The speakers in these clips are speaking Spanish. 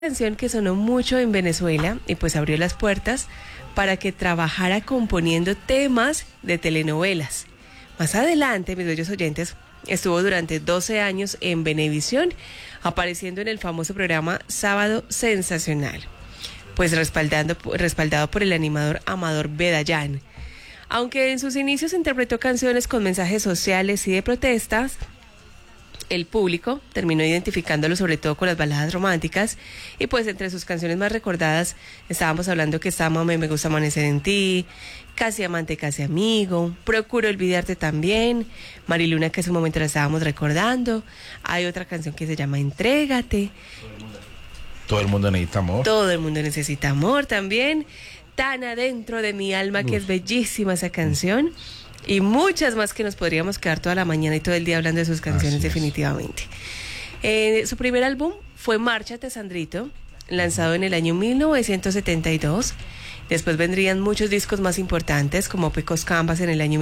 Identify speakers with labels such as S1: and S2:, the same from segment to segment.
S1: Canción que sonó mucho en Venezuela y pues abrió las puertas para que trabajara componiendo temas de telenovelas. Más adelante, mis bellos oyentes, estuvo durante 12 años en Venevisión, apareciendo en el famoso programa Sábado Sensacional, pues respaldado por el animador Amador Bedayán. Aunque en sus inicios interpretó canciones con mensajes sociales y de protestas, el público terminó identificándolo sobre todo con las baladas románticas y pues entre sus canciones más recordadas estábamos hablando que está Mami, me gusta amanecer en ti, Casi amante, casi amigo, Procuro olvidarte también, Mariluna, que en su momento la estábamos recordando. Hay otra canción que se llama Entrégate.
S2: Todo el mundo necesita amor.
S1: Todo el mundo necesita amor también. Tan adentro de mi alma, que es bellísima esa canción. Y muchas más que nos podríamos quedar toda la mañana y todo el día hablando de sus canciones, definitivamente. Su primer álbum fue Márchate, Sandrito, lanzado en el año 1972. Después vendrían muchos discos más importantes, como Pecos Canvas en el año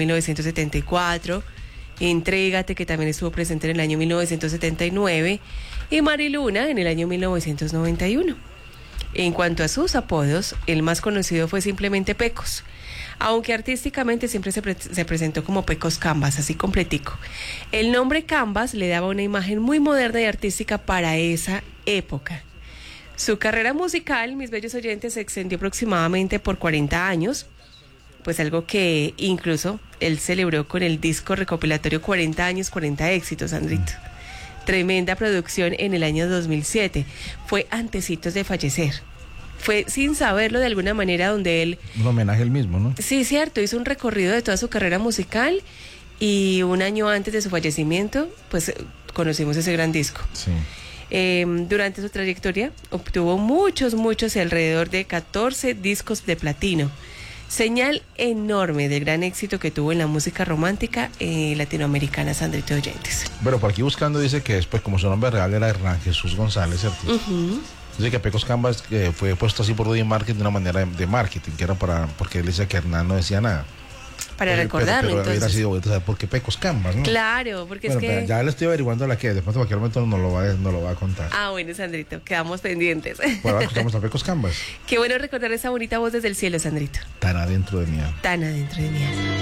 S1: 1974, Entrégate, que también estuvo presente en el año 1979, y Mariluna en el año 1991. En cuanto a sus apodos, el más conocido fue simplemente Pecos, aunque artísticamente siempre se presentó como Pecos Canvas, así completico. El nombre Canvas le daba una imagen muy moderna y artística para esa época. Su carrera musical, mis bellos oyentes, se extendió aproximadamente por 40 años, pues algo que incluso él celebró con el disco recopilatorio 40 años, 40 éxitos, Sandrito. Tremenda producción en el año 2007. Fue antecitos de fallecer. Fue sin saberlo de alguna manera donde él...
S2: Un homenaje al mismo, ¿no?
S1: Sí, cierto, hizo un recorrido de toda su carrera musical y un año antes de su fallecimiento, pues conocimos ese gran disco.
S2: Sí.
S1: Durante su trayectoria obtuvo muchos, alrededor de 14 discos de platino. Señal enorme del gran éxito que tuvo en la música romántica latinoamericana, Sandrito oyentes.
S2: Pero por aquí buscando dice que después, como su nombre real era Hernán Jesús González, ¿cierto? Dice que Pecos Canvas fue puesto así por Rudy Márquez de una manera de marketing, que era porque él decía que Hernán no decía nada.
S1: Para recordarlo,
S2: pero
S1: entonces.
S2: Hubiera sido bonito saber por qué Pecos Canvas, ¿no?
S1: Claro, porque
S2: bueno,
S1: es que...
S2: Ya le estoy averiguando la que después de cualquier momento no lo va a contar.
S1: Ah, bueno, Sandrito, quedamos pendientes.
S2: Bueno, ahora escuchamos a Pecos Canvas.
S1: Qué bueno recordar esa bonita voz desde el cielo, Sandrito.
S2: Tan adentro de mí.
S1: Tan adentro de mí.